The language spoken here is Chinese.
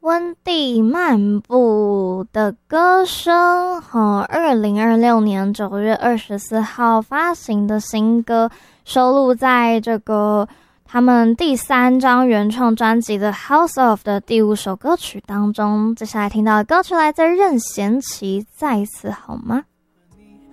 温蒂漫步的歌声，2026年9月24号发行的新歌，收录在这个他们第3张原创专辑的 House of 的第5首歌曲当中。接下来听到的歌曲来自任贤齐，再一次好吗？